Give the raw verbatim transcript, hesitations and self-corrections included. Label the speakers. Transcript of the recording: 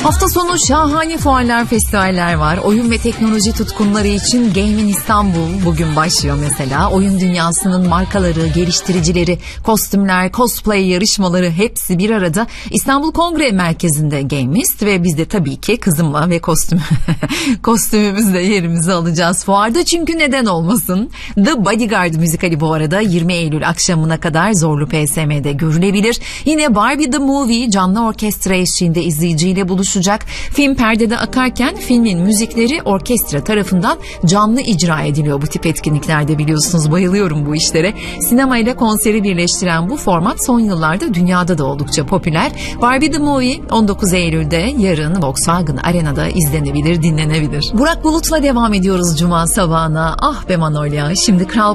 Speaker 1: Hafta sonu şahane fuarlar, festivaller var. Oyun ve teknoloji tutkunları için Game in İstanbul bugün başlıyor mesela. Oyun dünyasının markaları, geliştiricileri, kostümler, cosplay yarışmaları hepsi bir arada İstanbul Kongre Merkezi'nde Gameist ve biz de tabii ki kızımla ve kostüm kostümümüzle yerimizi alacağız fuarda, çünkü neden olmasın. The Bodyguard müzikali bu arada yirmi Eylül akşamına kadar Zorlu P S M'de görülebilir. Yine Barbie the Movie canlı orkestra eşliğinde izleyiciyle buluşacak. Film perdede akarken filmin müzikleri orkestra tarafından canlı icra ediliyor bu tip etkinliklerde, biliyorsunuz bayılıyorum bu işlere. Sinema ile konseri birleştiren bu format son yıllarda dünyada da oldukça popüler. Barbie the Movie on dokuz Eylül'de yarın Volkswagen Arena'da izlenebilir, dinlenebilir. Burak Bulut'la devam ediyoruz Cuma sabahına. Ah be Manolya, şimdi Kral